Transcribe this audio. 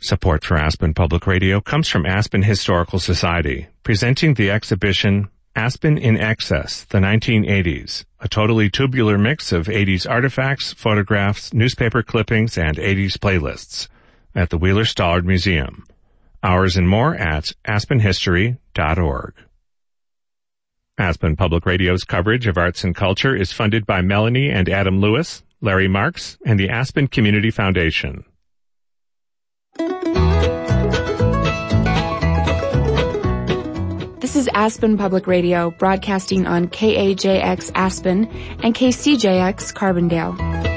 Support for Aspen Public Radio comes from Aspen Historical Society, presenting the exhibition Aspen in Excess, the 1980s, a totally tubular mix of 80s artifacts, photographs, newspaper clippings, and 80s playlists at the Wheeler-Stallard Museum. Hours and more at aspenhistory.org. Aspen Public Radio's coverage of arts and culture is funded by Melanie and Adam Lewis, Larry Marks, and the Aspen Community Foundation. This is Aspen Public Radio, broadcasting on KAJX Aspen and KCJX Carbondale.